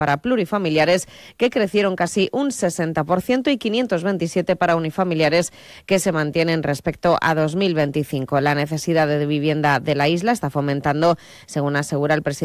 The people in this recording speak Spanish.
para plurifamiliares, que crecieron casi un 60%, y 527 para unifamiliares, que se mantienen respecto a 2025. La necesidad de vivienda de la isla está fomentando, según asegura el presidente